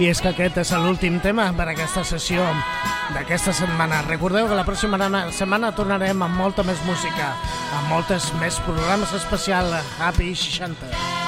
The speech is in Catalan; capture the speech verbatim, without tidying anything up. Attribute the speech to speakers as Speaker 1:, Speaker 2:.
Speaker 1: I és que aquest és l'últim tema per aquesta sessió d'aquesta setmana. Recordeu que la pròxima setmana tornarem amb molta més música, amb moltes més programes especials Happy seixanta.